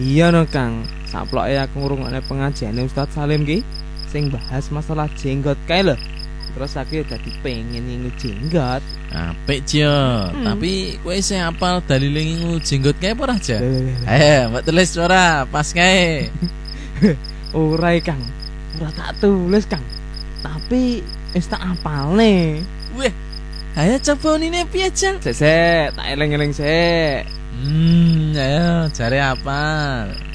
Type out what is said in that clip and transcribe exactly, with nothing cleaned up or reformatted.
Iya no Kang, saploke aku ngrungokne pengajiane Ustaz Salim ki sing bahas masalah jenggot kae lho. Terus aku ya dadi pengen ngingu jenggot. Apik Jo, Hmm. tapi kowe isih hafal dalile ngingu jenggot kae apa ora Ja? Lho, lho, lho. Eh, mbok tulis ora pas kae. Ora Kang, ora tak tulis Kang. Tapi wis tak apalne. Weh, ayo coba unine piye Ja? Sik sik, tak eling-eling sik. Hmm, ayo jare apal.